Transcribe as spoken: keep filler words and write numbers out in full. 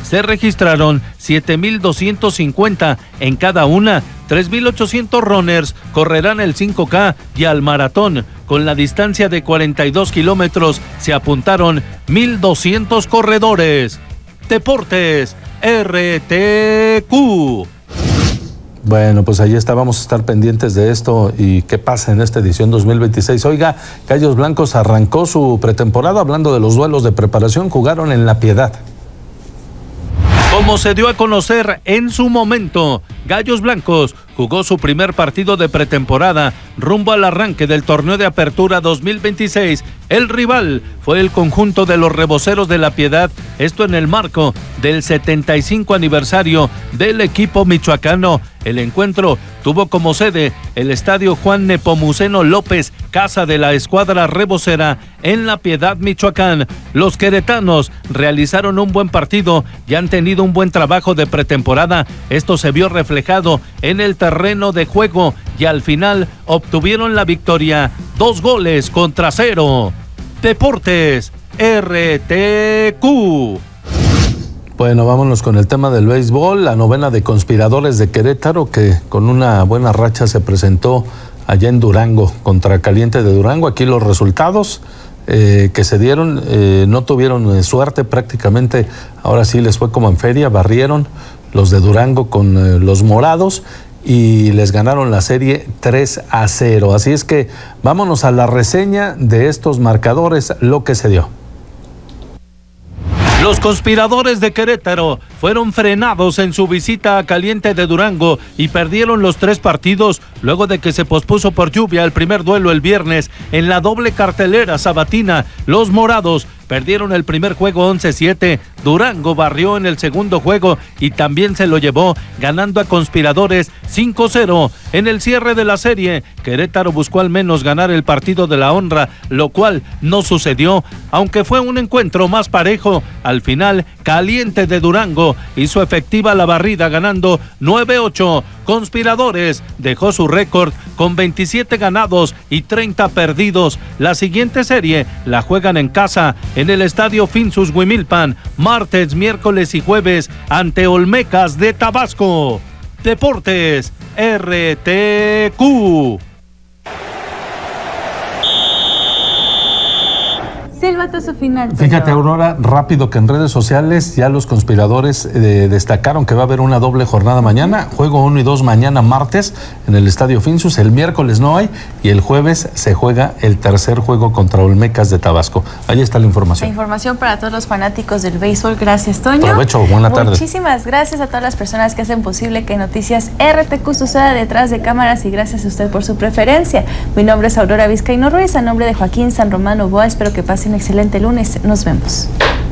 se registraron siete mil doscientos cincuenta en cada una. tres mil ochocientos runners correrán el cinco K y al maratón. Con la distancia de cuarenta y dos kilómetros se apuntaron mil doscientos corredores. Deportes R T Q. Bueno, pues ahí está, vamos a estar pendientes de esto y qué pasa en esta edición dos mil veintiséis. Oiga, Gallos Blancos arrancó su pretemporada hablando de los duelos de preparación, jugaron en La Piedad. Como se dio a conocer en su momento, Gallos Blancos jugó su primer partido de pretemporada rumbo al arranque del torneo de apertura dos mil veintiséis. El rival fue el conjunto de los Reboceros de La Piedad, esto en el marco del setenta y cinco aniversario del equipo michoacano. El encuentro tuvo como sede el estadio Juan Nepomuceno López, casa de la escuadra rebocera en La Piedad, Michoacán. Los queretanos realizaron un buen partido y han tenido un buen trabajo de pretemporada. Esto se vio reflejado en el terreno de juego y al final obtuvieron la victoria, dos goles contra cero. Deportes R T Q. Bueno, vámonos con el tema del béisbol. La novena de Conspiradores de Querétaro, que con una buena racha se presentó allá en Durango contra Caliente de Durango. Aquí los resultados eh, que se dieron eh, no tuvieron eh, suerte prácticamente. Ahora sí les fue como en feria, barrieron los de Durango con eh, los morados y les ganaron la serie tres a cero. Así es que vámonos a la reseña de estos marcadores, lo que se dio. Los Conspiradores de Querétaro fueron frenados en su visita a Caliente de Durango y perdieron los tres partidos luego de que se pospuso por lluvia el primer duelo el viernes en la doble cartelera sabatina. Los morados perdieron el primer juego once siete, Durango barrió en el segundo juego y también se lo llevó, ganando a Conspiradores cinco cero. En el cierre de la serie, Querétaro buscó al menos ganar el partido de la honra, lo cual no sucedió, aunque fue un encuentro más parejo. Al final, Caliente de Durango hizo efectiva la barrida ganando nueve ocho. Conspiradores dejó su récord con veintisiete ganados y treinta perdidos. La siguiente serie la juegan en casa en el estadio Finsus Huimilpan, martes, miércoles y jueves ante Olmecas de Tabasco. Deportes R T Q. Silbatazo final. Fíjate, Aurora, rápido que en redes sociales ya los conspiradores eh, destacaron que va a haber una doble jornada mañana, juego uno y dos mañana martes en el Estadio Finsus, el miércoles no hay y el jueves se juega el tercer juego contra Olmecas de Tabasco. Ahí está la información. La información para todos los fanáticos del béisbol. Gracias, Toño. Provecho, buena tarde. Muchísimas gracias a todas las personas que hacen posible que Noticias R T Q suceda detrás de cámaras y gracias a usted por su preferencia. Mi nombre es Aurora Vizcaíno Ruiz, a nombre de Joaquín San Romano Boa, espero que pasen un excelente lunes. Nos vemos.